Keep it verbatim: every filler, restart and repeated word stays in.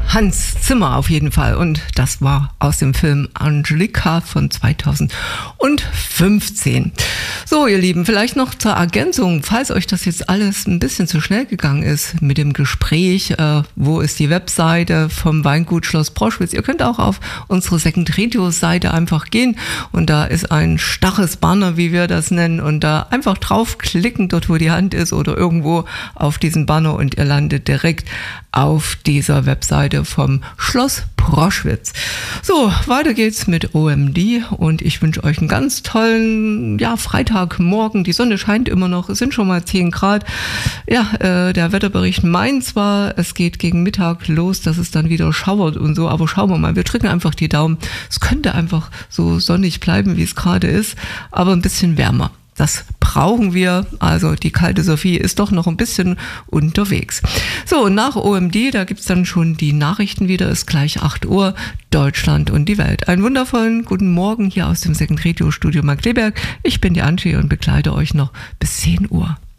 Hans Zimmer auf jeden Fall. Und das war aus dem Film Angelika von zweitausendfünfzehn. So, ihr Lieben, vielleicht noch zur Ergänzung, falls euch das jetzt alles ein bisschen zu schnell gegangen ist mit dem Gespräch, äh, wo ist die Webseite vom Weingut Schloss Proschwitz? Ihr könnt auch auf unsere Second Radio Seite einfach gehen und da ist ein starres Banner, wie wir das nennen, und da einfach draufklicken, dort wo die Hand ist oder irgendwo auf diesen Banner, und ihr landet direkt auf dieser Webseite vom Schloss Proschwitz. So, weiter geht's mit O M D und ich wünsche euch einen ganz tollen ja, Freitagmorgen. Die Sonne scheint immer noch, es sind schon mal zehn Grad. Ja, äh, der Wetterbericht meint zwar, es geht gegen Mittag los, dass es dann wieder schauert und so, aber schauen wir mal, wir drücken einfach die Daumen. Es könnte einfach so sonnig bleiben, wie es gerade ist, aber ein bisschen wärmer. Das brauchen wir, also die kalte Sophie ist doch noch ein bisschen unterwegs. So, nach O M D, da gibt's dann schon die Nachrichten wieder, ist gleich acht Uhr, Deutschland und die Welt. Einen wundervollen guten Morgen hier aus dem Second Radio Studio Markkleeberg. Ich bin die Antje und begleite euch noch bis zehn Uhr.